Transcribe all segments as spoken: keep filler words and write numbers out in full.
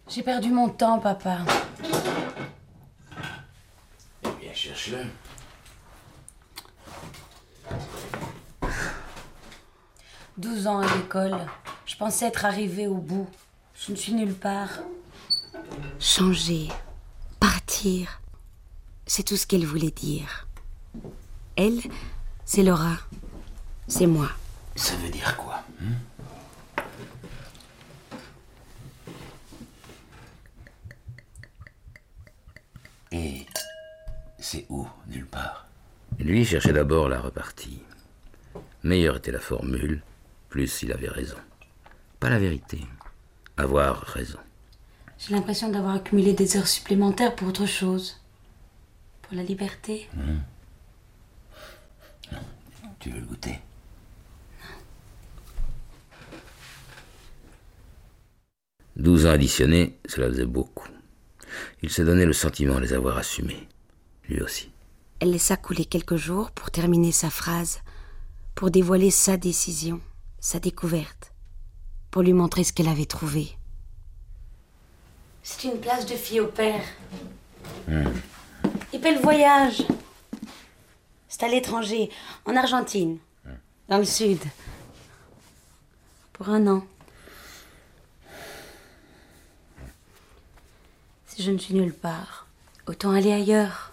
J'ai perdu mon temps, papa. Eh bien, cherche-le. douze ans à l'école. Je pensais être arrivée au bout. Je ne suis nulle part. Changer, partir, c'est tout ce qu'elle voulait dire. Elle, c'est Laura. C'est moi. Ça veut dire quoi, hein? Et c'est où, nulle part? Lui cherchait d'abord la repartie. Meilleure était la formule, plus il avait raison. Pas la vérité, avoir raison. J'ai l'impression d'avoir accumulé des heures supplémentaires pour autre chose. Pour la liberté. Mmh. Tu veux le goûter? Douze ans additionnés, cela faisait beaucoup. Il se donnait le sentiment de les avoir assumés. Lui aussi. Elle laissa couler quelques jours pour terminer sa phrase, pour dévoiler sa décision, sa découverte, pour lui montrer ce qu'elle avait trouvé. C'est une place de fille au père. Mmh. Et puis le voyage. C'est à l'étranger, en Argentine, mmh. dans le sud. Pour un an. Si je ne suis nulle part, autant aller ailleurs.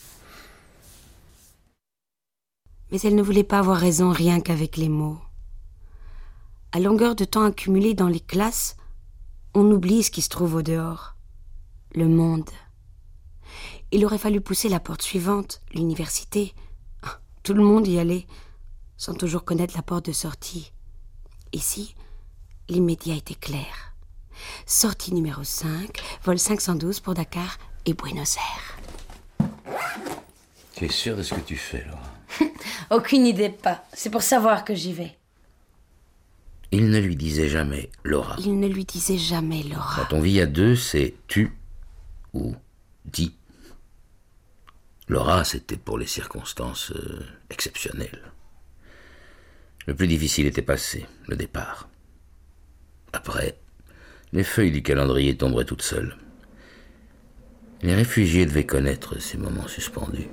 Mais elle ne voulait pas avoir raison rien qu'avec les mots. À longueur de temps accumulé dans les classes, on oublie ce qui se trouve au dehors. Le monde. Il aurait fallu pousser la porte suivante, l'université. Tout le monde y allait, sans toujours connaître la porte de sortie. Ici, l'immédiat était clair. Sortie numéro cinq, vol cinq cent douze pour Dakar et Buenos Aires. Tu es sûre de ce que tu fais, Laura? Aucune idée, pas. C'est pour savoir que j'y vais. Il ne lui disait jamais Laura. Il ne lui disait jamais Laura. Quand on vit à deux, c'est tu ou dis. Laura, c'était pour les circonstances euh, exceptionnelles. Le plus difficile était passé, le départ. Après, les feuilles du calendrier tomberaient toutes seules. Les réfugiés devaient connaître ces moments suspendus.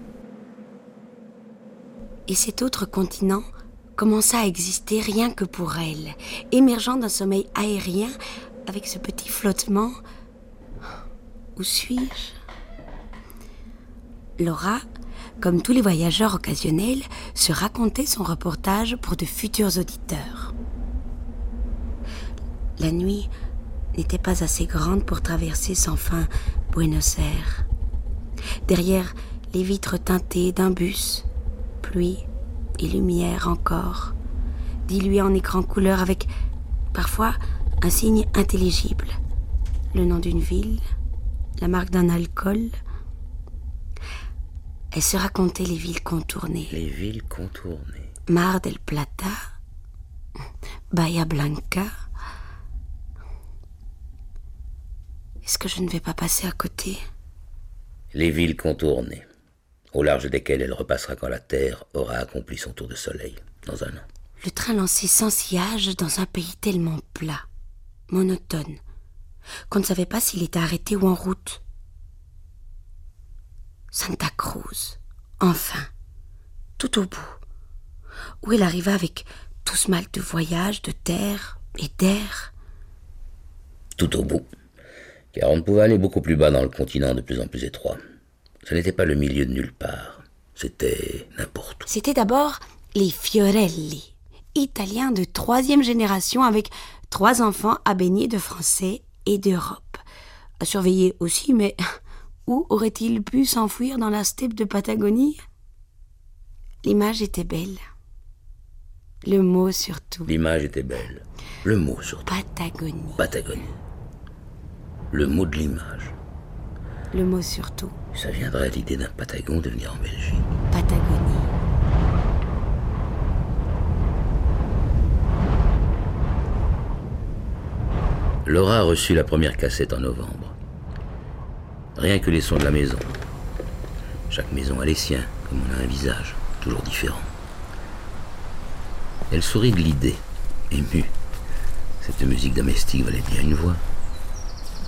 Et cet autre continent commença à exister rien que pour elle, émergeant d'un sommeil aérien avec ce petit flottement. Où suis-je? Laura, comme tous les voyageurs occasionnels, se racontait son reportage pour de futurs auditeurs. La nuit n'était pas assez grande pour traverser sans fin Buenos Aires. Derrière les vitres teintées d'un bus, pluie et lumière encore, diluées en écran couleur avec parfois un signe intelligible, le nom d'une ville, la marque d'un alcool. Elle se racontait les villes contournées. Les villes contournées. Mar del Plata, Bahia Blanca. Est-ce que je ne vais pas passer à côté? Les villes contournées, au large desquelles elle repassera quand la Terre aura accompli son tour de soleil, dans un an. Le train lancé sans sillage dans un pays tellement plat, monotone, qu'on ne savait pas s'il était arrêté ou en route. Santa Cruz, enfin, tout au bout, où elle arriva avec tout ce mal de voyage, de terre et d'air. Tout au bout, car on ne pouvait aller beaucoup plus bas dans le continent de plus en plus étroit. Ce n'était pas le milieu de nulle part, c'était n'importe où. C'était d'abord les Fiorelli, Italiens de troisième génération avec trois enfants à baigner de français et d'Europe. À surveiller aussi, mais où aurait-il pu s'enfuir dans la steppe de Patagonie? L'image était belle. Le mot surtout. L'image était belle. Le mot surtout. Patagonie. Patagonie. Le mot de l'image. Le mot surtout. Ça viendrait à l'idée d'un Patagon de venir en Belgique. Patagonie. Laura a reçu la première cassette en novembre. Rien que les sons de la maison. Chaque maison a les siens, comme on a un visage, toujours différent. Elle sourit de l'idée, émue. Cette musique domestique valait bien une voix.